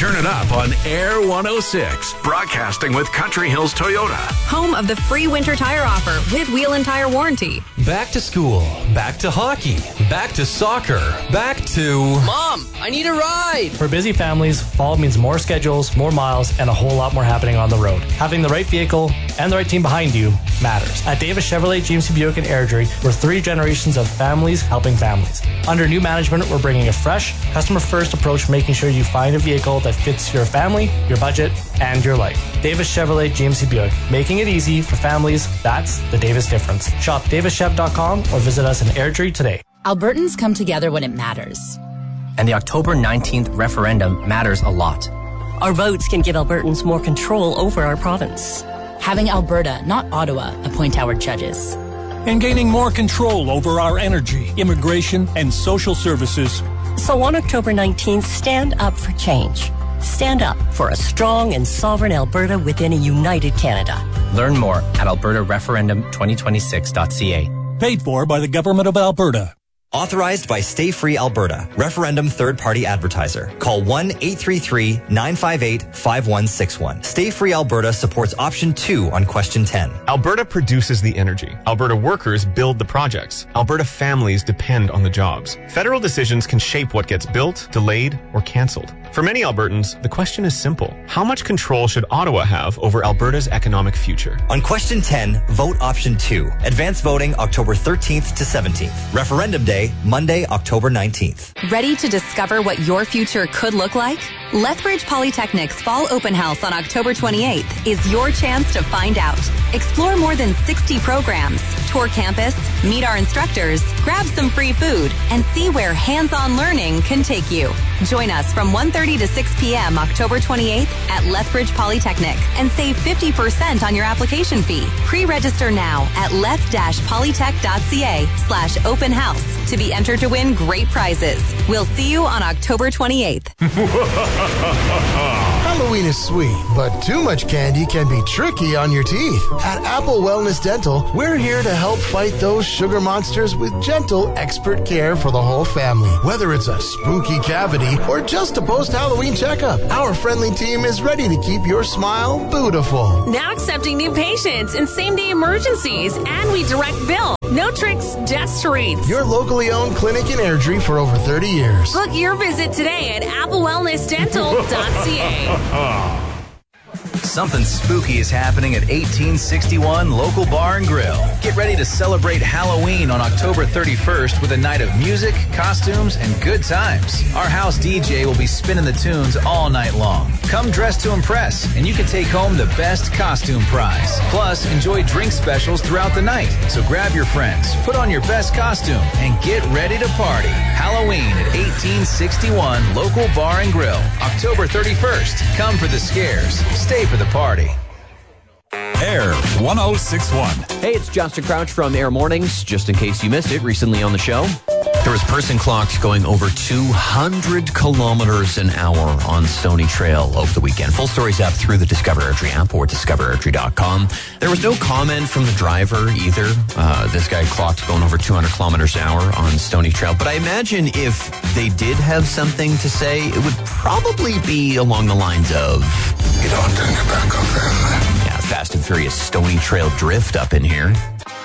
Turn it up on Air 106. Broadcasting with Country Hills Toyota. Home of the free winter tire offer with wheel and tire warranty. Back to school. Back to hockey. Back to soccer. Back to... Mom, I need a ride! For busy families, fall means more schedules, more miles, and a whole lot more happening on the road. Having the right vehicle and the right team behind you matters. At Davis Chevrolet, GMC Buick, and Airdrie, we're 3 generations of families helping families. Under new management, we're bringing a fresh, customer-first approach, making sure you find a vehicle that fits your family, your budget, and your life. Davis Chevrolet, GMC Buick. Making it easy for families, that's the Davis difference. Shop davischev.com or visit us in Airdrie today. Albertans come together when it matters. And the October 19th referendum matters a lot. Our votes can give Albertans more control over our province. Having Alberta, not Ottawa, appoint our judges. And gaining more control over our energy, immigration, and social services. So on October 19th, stand up for change. Stand up for a strong and sovereign Alberta within a united Canada. Learn more at albertareferendum2026.ca. Paid for by the Government of Alberta. Authorized by Stay Free Alberta. Referendum third-party advertiser. Call 1-833-958-5161. Stay Free Alberta supports option 2 on question 10. Alberta produces the energy. Alberta workers build the projects. Alberta families depend on the jobs. Federal decisions can shape what gets built, delayed, or cancelled. For many Albertans, the question is simple. How much control should Ottawa have over Alberta's economic future? On question 10, vote option 2. Advance voting October 13th to 17th. Referendum day, Monday, October 19th. Ready to discover what your future could look like? Lethbridge Polytechnic's Fall Open House on October 28th is your chance to find out. Explore more than 60 programs, tour campus, meet our instructors, grab some free food, and see where hands-on learning can take you. Join us from 1:30 to 6 p.m. October 28th at Lethbridge Polytechnic and save 50% on your application fee. Pre-register now at leth-polytech.ca/open house to be entered to win great prizes. We'll see you on October 28th. Halloween is sweet, but too much candy can be tricky on your teeth. At Apple Wellness Dental, we're here to help fight those sugar monsters with gentle, expert care for the whole family. Whether it's a spooky cavity or just a post-Halloween checkup, our friendly team is ready to keep your smile beautiful. Now accepting new patients in same-day emergencies, and we direct bill. No tricks, just treats. Your locally owned clinic in Airdrie for over 30 years. Book your visit today at applewellnessdental.ca. Something spooky is happening at 1861 Local Bar and Grill. Get ready to celebrate Halloween on October 31st with a night of music, costumes, and good times. Our house DJ will be spinning the tunes all night long. Come dressed to impress, and you can take home the best costume prize. Plus, enjoy drink specials throughout the night. So grab your friends, put on your best costume, and get ready to party. Halloween at 1861 Local Bar and Grill, October 31st. Come for the scares. Stay for the party. Air 1061. Hey, it's Justin Crouch from Air Mornings. Just in case you missed it recently on the show. There was person clocked going over 200 kilometers an hour on Stony Trail over the weekend. Full stories up through the Discover Airdrie app or discoverairdrie.com. There was no comment from the driver either. This guy clocked going over 200 kilometers an hour on Stony Trail. But I imagine if they did have something to say, it would probably be along the lines of... You don't turn your back on family. Yeah, Fast and Furious Stony Trail drift up in here.